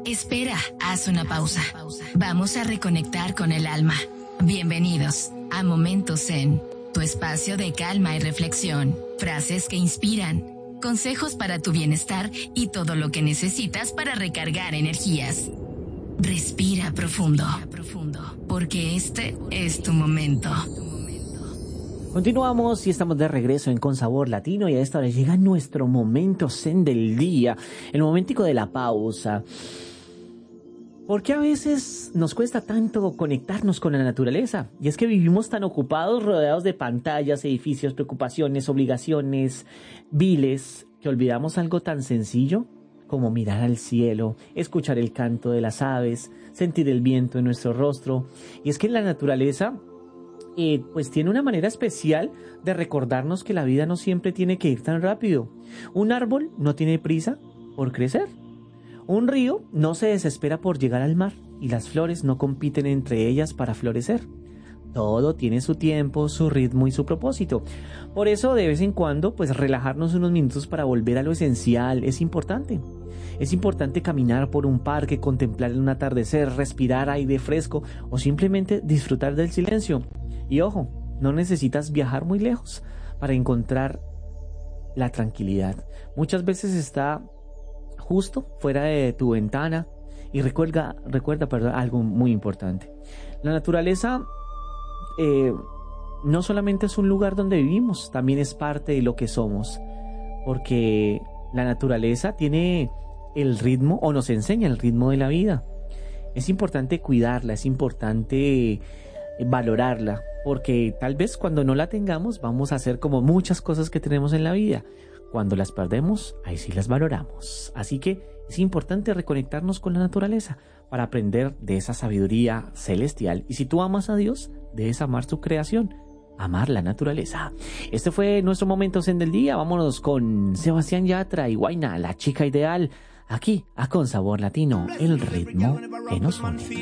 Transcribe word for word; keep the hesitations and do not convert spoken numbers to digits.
Espera, haz una pausa. Vamos a reconectar con el alma. Bienvenidos a Momentos Zen, tu espacio de calma y reflexión. Frases que inspiran, consejos para tu bienestar y todo lo que necesitas para recargar energías. Respira profundo, porque este es tu momento. Continuamos y estamos de regreso en Con Sabor Latino, y a esta hora llega nuestro momento zen del día, el momentico de la pausa. ¿Por qué a veces nos cuesta tanto conectarnos con la naturaleza? Y es que vivimos tan ocupados, rodeados de pantallas, edificios, preocupaciones, obligaciones, viles, que olvidamos algo tan sencillo como mirar al cielo, escuchar el canto de las aves, sentir el viento en nuestro rostro. Y es que la naturaleza eh, pues tiene una manera especial de recordarnos que la vida no siempre tiene que ir tan rápido. Un árbol no tiene prisa por crecer. Un río no se desespera por llegar al mar, y las flores no compiten entre ellas para florecer. Todo tiene su tiempo, su ritmo y su propósito. Por eso, de vez en cuando, pues relajarnos unos minutos para volver a lo esencial es importante. Es importante caminar por un parque, contemplar un atardecer, respirar aire fresco o simplemente disfrutar del silencio. Y ojo, no necesitas viajar muy lejos para encontrar la tranquilidad. Muchas veces está justo fuera de tu ventana. Y recuerda, recuerda perdón, algo muy importante. La naturaleza eh, no solamente es un lugar donde vivimos, también es parte de lo que somos. Porque la naturaleza tiene el ritmo, o nos enseña el ritmo de la vida. Es importante cuidarla, es importante valorarla, porque tal vez cuando no la tengamos vamos a hacer como muchas cosas que tenemos en la vida. Cuando las perdemos, ahí sí las valoramos. Así que es importante reconectarnos con la naturaleza para aprender de esa sabiduría celestial. Y si tú amas a Dios, debes amar su creación, amar la naturaleza. Este fue nuestro momento zen del día. Vámonos con Sebastián Yatra y Huayna, la chica ideal, aquí a Con Sabor Latino, el ritmo que nos une.